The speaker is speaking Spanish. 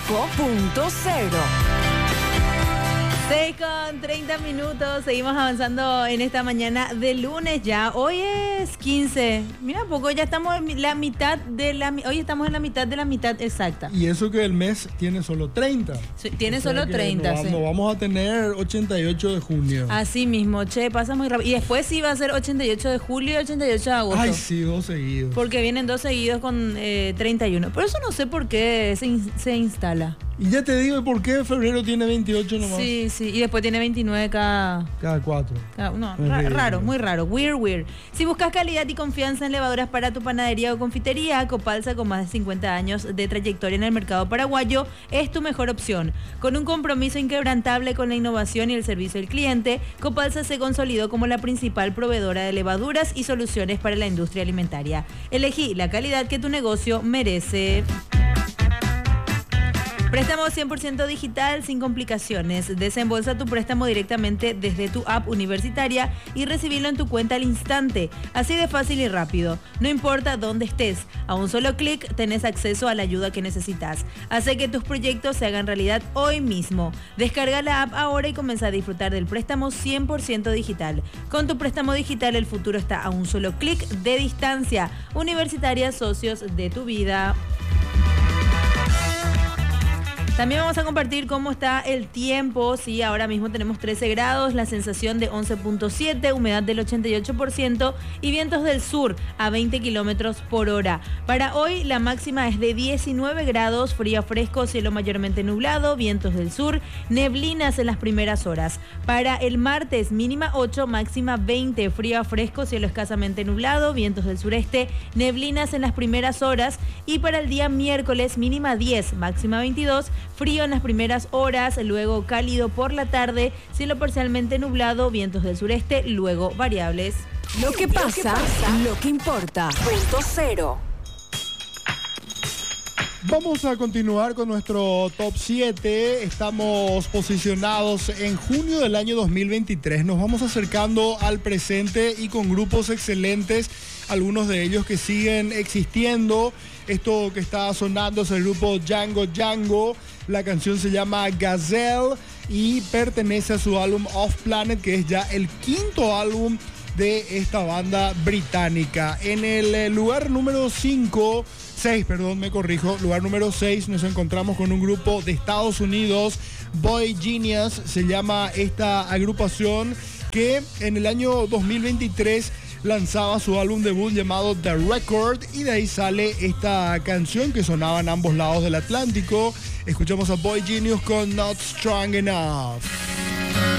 5.0. 6:30. Seguimos avanzando en esta mañana de lunes ya. Hoy es 15. Mira, poco ya estamos en la mitad de la... Hoy estamos en la mitad de la mitad exacta. Y eso que el mes tiene solo 30. Sí, tiene solo 30, no, sí. no vamos a tener 88 de junio. Así mismo, che, pasa muy rápido. Y después sí va a ser 88 de julio y 88 de agosto. Ay, sí, 2 seguidos. Porque vienen 2 seguidos con 31. Por eso no sé por qué se instala. Y ya te digo por qué febrero tiene 28 nomás. Sí, sí. Y después tiene 29 cada 4. No, raro, muy raro. Weird. Si buscas calidad y confianza en levaduras para tu panadería o confitería, Copalsa, con más de 50 años de trayectoria en el mercado paraguayo, es tu mejor opción. Con un compromiso inquebrantable con la innovación y el servicio al cliente, Copalsa se consolidó como la principal proveedora de levaduras y soluciones para la industria alimentaria. Elegí la calidad que tu negocio merece. Préstamo 100% digital sin complicaciones. Desembolsa tu préstamo directamente desde tu app universitaria y recibirlo en tu cuenta al instante. Así de fácil y rápido. No importa dónde estés, a un solo clic tenés acceso a la ayuda que necesitas. Hace que tus proyectos se hagan realidad hoy mismo. Descarga la app ahora y comienza a disfrutar del préstamo 100% digital. Con tu préstamo digital el futuro está a un solo clic de distancia. Universitaria, socios de tu vida. También vamos a compartir cómo está el tiempo. Sí, ahora mismo tenemos 13 grados, la sensación de 11.7, humedad del 88% y vientos del sur a 20 kilómetros por hora. Para hoy la máxima es de 19 grados, frío fresco, cielo mayormente nublado, vientos del sur, neblinas en las primeras horas. Para el martes mínima 8, máxima 20, frío fresco, cielo escasamente nublado, vientos del sureste, neblinas en las primeras horas. Y para el día miércoles mínima 10, máxima 22, frío en las primeras horas, luego cálido por la tarde, cielo parcialmente nublado, vientos del sureste, luego variables. Lo que pasa, lo que importa. Punto cero. Vamos a continuar con nuestro top 7. Estamos posicionados en junio del año 2023. Nos vamos acercando al presente y con grupos excelentes, algunos de ellos que siguen existiendo. Esto que está sonando es el grupo Django. La canción se llama Gazelle y pertenece a su álbum Off Planet, que es ya el 5º álbum de esta banda británica. En el lugar número 6, lugar número 6 nos encontramos con un grupo de Estados Unidos, Boy Genius, se llama esta agrupación, que en el año 2023 lanzaba su álbum debut llamado The Record, y de ahí sale esta canción que sonaba en ambos lados del Atlántico. Escuchamos a Boy Genius con Not Strong Enough.